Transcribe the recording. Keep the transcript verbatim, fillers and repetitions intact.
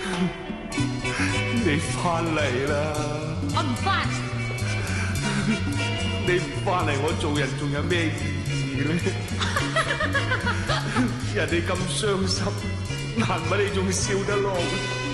你翻嚟啦！ 我唔翻。 你唔翻嚟，我做人仲有咩意義咧？人哋咁傷心，難為你仲笑得落。